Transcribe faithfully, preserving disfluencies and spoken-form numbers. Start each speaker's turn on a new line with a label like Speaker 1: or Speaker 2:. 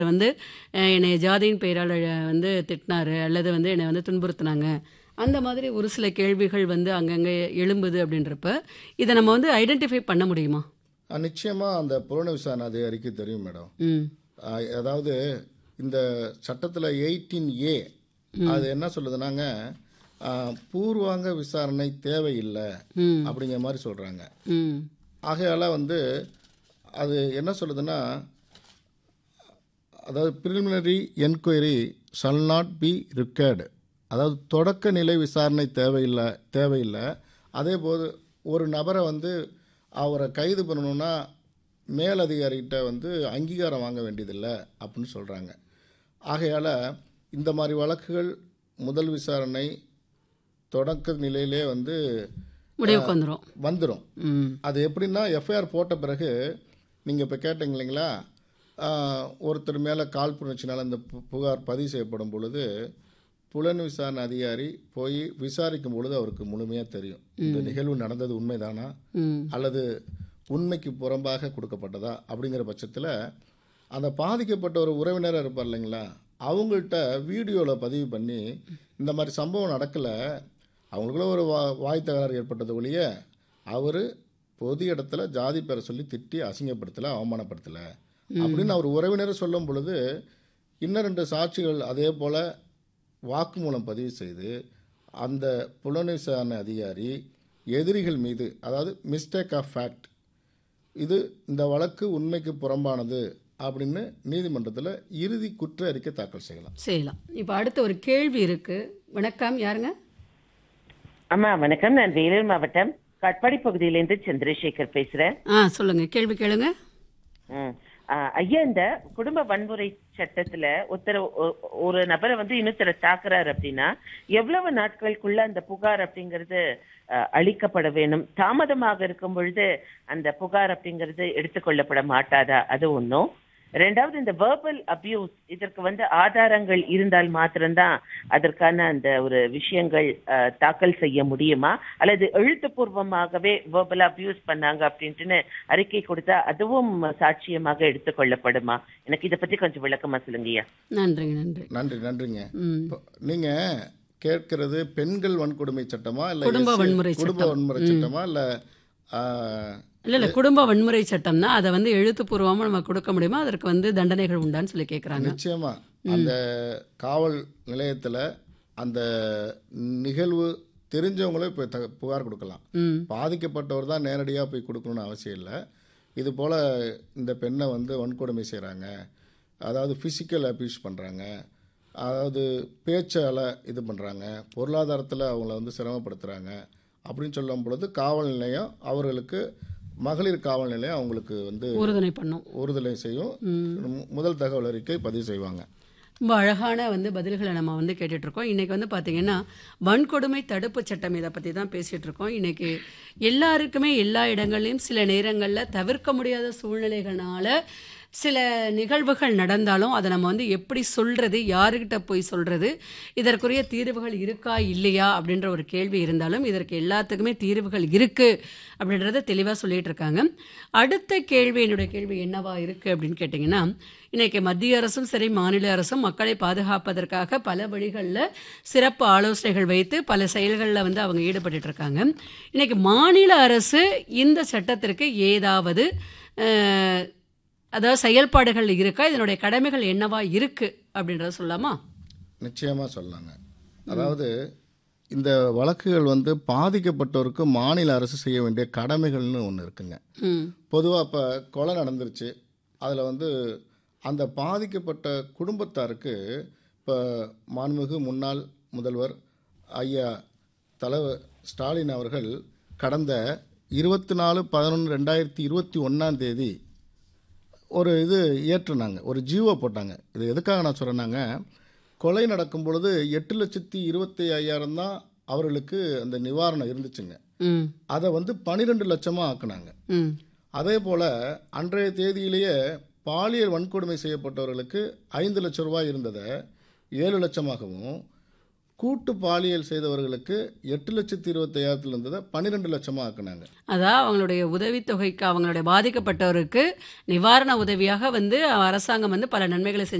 Speaker 1: வந்து அ என்னைய ஜாதியின் பெயரால வந்து திட்டினாரு, அல்லது வந்து என்னை வந்து துன்புறுத்துனாங்க. அந்த மாதிரி ஒரு சில கேள்விகள் வந்து அங்கங்க எழும்புது அப்படின்றப்ப, இத நம்ம வந்து ஐடென்டிஃபை பண்ண முடியுமா?
Speaker 2: அ நிச்சயமா அந்த புலன விசாரணை அதிகாரிக்கு தெரியும் மேடம்.
Speaker 1: ம்.
Speaker 2: அ அதாவது இந்த சட்டத்தில் எயிட்டீன் ஏ அது என்ன சொல்லுதுன்னாங்க, அ பூர்வாங்க விசாரணை தேவையில்லை
Speaker 1: ம்.
Speaker 2: அப்படிங்கிற மாதிரி சொல்கிறாங்க.
Speaker 1: ம்.
Speaker 2: ஆகையால் வந்து அது என்ன சொல்லுதுன்னா, அதாவது preliminary enquiry shall not be required, அதாவது தொடக்க நிலை விசாரணை தேவையில்லை தேவையில்லை அதே போது ஒரு நபரை வந்து அவரை கைது பண்ணணும்னா மேலதிகாரிகிட்ட வந்து அங்கீகாரம் வாங்க வேண்டியதில்லை அப்படின்னு சொல்கிறாங்க. ஆகையால் இந்த மாதிரி வழக்குகள் முதல் விசாரணை தொடக்க நிலையிலே வந்து
Speaker 1: முடிவுக்கு வந்துரும்.
Speaker 2: வந்துடும்.
Speaker 1: ம்.
Speaker 2: அது எப்படின்னா எஃப்ஐஆர் போட்ட பிறகு நீங்கள் இப்போ கேட்டீங்க இல்லைங்களா, ஆஹ், ஒருத்தர் மேலே காழ்ப்புணர்ச்சினால இந்த பு- புகார் பதிவு செய்யப்படும் பொழுது புலன் விசாரணை அதிகாரி போய் விசாரிக்கும் பொழுது அவருக்கு முழுமையாக தெரியும் இந்த நிகழ்வு நடந்தது உண்மைதானா
Speaker 1: ம்.
Speaker 2: அல்லது உண்மைக்கு புறம்பாக கொடுக்கப்பட்டதா அப்படிங்கிற பட்சத்தில் அந்த பாதிக்கப்பட்ட ஒரு உறவினராக இருப்பார் இல்லைங்களா, அவங்கள்ட்ட வீடியோவில் பதிவு பண்ணி இந்த மாதிரி சம்பவம் நடக்கலை, அவங்களுக்குள்ள ஒரு வா வாய் தகராறு ஏற்பட்டது ஒழிய அவர் பொது இடத்துல ஜாதி பேரை சொல்லி திட்டி அசிங்கப்படுத்தலை, அவமானப்படுத்தலை அப்படின்னு அவர் உறவினரை சொல்லும் பொழுது இன்னும் ரெண்டு சாட்சிகள் அதே போல் வாக்குமூலம் பதிவு செய்து அந்த புலன் விசாரணை அதிகாரி எதிரிகள் மீது, அதாவது மிஸ்டேக் ஆஃப் ஃபேக்ட், இது இந்த வழக்கு உண்மைக்கு புறம்பானது அப்படின்னு நீதிமன்றத்தில் இறுதி குற்ற அறிக்கை தாக்கல் செய்யலாம்.
Speaker 1: செய்யலாம். இப்ப அடுத்த ஒரு கேள்வி இருக்கு. வணக்கம், யாருங்க?
Speaker 3: அம்மா வணக்கம். நான் வேலூர் மாவட்டம் காட்பாடி பகுதியிலேருந்து சந்திரசேகர் பேசுறேன்.
Speaker 1: ஆ சொல்லுங்க, கேள்வி கேளுங்க.
Speaker 3: ம். ஆ, ஐயா, இந்த குடும்ப வன்முறை சட்டத்துல ஒருத்தர் ஒ- ஒரு நபரை வந்து இன்னொருத்தரை தாக்குறாரு அப்படின்னா எவ்வளவு நாட்களுக்குள்ள அந்த புகார் அப்படிங்கிறது அ, அளிக்கப்பட வேணும்? தாமதமாக இருக்கும் பொழுது அந்த புகார் அப்படிங்கிறது எடுத்துக்கொள்ளப்பட மாட்டாதா? அது ஒன்றும். ரெண்டாவது, இந்த வெர்பல் அபியூஸ், இதற்கு வந்து ஆதாரங்கள் இருந்தால் மாத்திரம்தான் அதற்கான அந்த ஒரு விஷயங்கள் அஹ், தாக்கல் செய்ய முடியுமா, அல்லது எழுத்துப்பூர்வமாகவே வெர்பல் அபியூஸ் பண்ணாங்க அப்படின்ட்டுன்னு அறிக்கை கொடுத்தா அதுவும் சாட்சியமாக எடுத்துக்கொள்ளப்படுமா? எனக்கு இதை பத்தி கொஞ்சம் விளக்கமா சொல்லுங்கய்யா.
Speaker 1: நன்றிங்க, நன்றி.
Speaker 2: நன்றி நன்றிங்க.
Speaker 1: ம்.
Speaker 2: இப்போ நீங்கள் கேட்கிறது பெண்கள் வன்கொடுமை சட்டமா இல்லை
Speaker 1: குடும்ப வன்முறை
Speaker 2: குடும்ப
Speaker 1: சட்டம்.
Speaker 2: வன்முறை சட்டமா இல்லை
Speaker 1: இல்ல இல்ல குடும்ப வன்முறை சட்டம்னா அதை வந்து எழுத்துப்பூர்வமா நம்ம கொடுக்க முடியுமா, அதற்கு வந்து தண்டனைகள் உண்டான்னு சொல்லி கேக்குறாங்க.
Speaker 2: நிச்சயமா அந்த காவல் நிலையத்தில் அந்த நிகழ்வு தெரிஞ்சவங்களே இப்போ த புகார் கொடுக்கலாம்.
Speaker 1: ம்.
Speaker 2: பாதிக்கப்பட்டவர் தான் நேரடியாக போய் கொடுக்கணும்னு அவசியம் இல்லை. இது போல் இந்த பெண்ணை வந்து வன்கொடுமை செய்கிறாங்க, அதாவது ஃபிசிக்கல் அபியூஸ் பண்ணுறாங்க, அதாவது பேச்சால் இது பண்ணுறாங்க, பொருளாதாரத்தில் அவங்கள வந்து சிரமப்படுத்துகிறாங்க அப்படின்னு சொல்லும் பொழுது காவல் நிலையம் அவர்களுக்கு, மகளிர் காவல் நிலையம் அவங்களுக்கு வந்து
Speaker 1: உறுதுணை பண்ணும்.
Speaker 2: ஒருதலை செய்யும். மு- முதல் தகவல் அறிக்கை பதிவு செய்வாங்க.
Speaker 1: ரொம்ப அழகான வந்து பதில்களை நம்ம வந்து கேட்டுட்டு இருக்கோம். இன்னைக்கு வந்து பாத்தீங்கன்னா வன்கொடுமை தடுப்பு சட்டம் இதை பத்தி தான் பேசிட்டு இருக்கோம். இன்னைக்கு எல்லாருக்குமே எல்லா இடங்கள்லையும் சில நேரங்கள்ல தவிர்க்க முடியாத சூழ்நிலைகளால சில நிகழ்வுகள் நடந்தாலும் அதை நம்ம வந்து எப்படி சொல்றது, யாருக்கிட்ட போய் சொல்றது, இதற்குரிய தீர்வுகள் இருக்கா இல்லையா அப்படின்ற ஒரு கேள்வி இருந்தாலும் இதற்கு எல்லாத்துக்குமே தீர்வுகள் இருக்கு அப்படின்றத தெளிவாக சொல்லிட்டு இருக்காங்க. அடுத்த கேள்வி, என்னுடைய கேள்வி என்னவா இருக்கு அப்படின்னு கேட்டிங்கன்னா, இன்னைக்கு மத்திய அரசும் சரி மாநில அரசும் மக்களை பாதுகாப்பதற்காக பல வழிகளில் சிறப்பு ஆலோசனைகள் வைத்து பல செயல்களில் வந்து அவங்க ஈடுபட்டு இருக்காங்க. இன்னைக்கு மாநில அரசு இந்த சட்டத்திற்கு ஏதாவது அஹ், அதாவது செயல்பாடுகள் இருக்கா, இதனுடைய கடமைகள் என்னவா இருக்கு அப்படின்றத சொல்லாமா?
Speaker 2: நிச்சயமாக சொல்லலாங்க. அதாவது இந்த வழக்குகள் வந்து பாதிக்கப்பட்டவருக்கு மாநில அரசு செய்ய வேண்டிய கடமைகள்னு ஒன்று இருக்குங்க.
Speaker 1: ம்.
Speaker 2: பொதுவாக இப்போ கொலை நடந்துருச்சு, அதில் வந்து அந்த பாதிக்கப்பட்ட குடும்பத்தாருக்கு இப்போ மாண்புமிகு முன்னாள் முதல்வர் ஐயா தலைவர் ஸ்டாலின் அவர்கள் கடந்த இருபத்தி நாலு பதினொன்று ரெண்டாயிரத்தி இருபத்தி ஒன்றாம் தேதி ஒரு இது ஏற்றுனாங்க, ஒரு ஜீவோ போட்டாங்க. இது எதுக்காக நான் சொல்கிறேன்னாங்க, கொலை நடக்கும் பொழுது எட்டு லட்சத்தி இருபத்தி ஐயாயிரம் தான் அவர்களுக்கு அந்த நிவாரணம் இருந்துச்சுங்க.
Speaker 1: ம்.
Speaker 2: அதை வந்து பன்னிரெண்டு லட்சமாக ஆக்குனாங்க.
Speaker 1: ம்.
Speaker 2: அதே போல் அன்றைய தேதியிலேயே பாலியல் வன்கொடுமை செய்யப்பட்டவர்களுக்கு ஐந்து லட்சம் ரூபாய் இருந்ததை ஏழு லட்சமாகவும், கூட்டு பாலியல் செய்தவர்களுக்கு எட்டு லட்சத்தி இருபத்தையாயிரத்துல இருந்ததை பன்னிரெண்டு லட்சமா ஆக்குனாங்க.
Speaker 1: அதான் அவங்களுடைய உதவித்தொகைக்கு அவங்களுடைய பாதிக்கப்பட்டவருக்கு நிவாரண உதவியாக வந்து அரசாங்கம் வந்து பல நன்மைகளை